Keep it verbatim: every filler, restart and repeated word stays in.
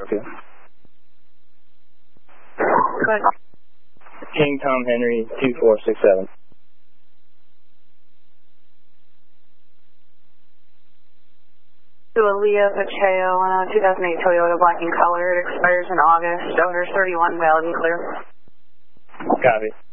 to? Go ahead. King Tom Henry two four six seven. To a Leo Pacheco on a two thousand eight Toyota black and color. It expires in August. Owner's thirty-one, valid and clear. Copy.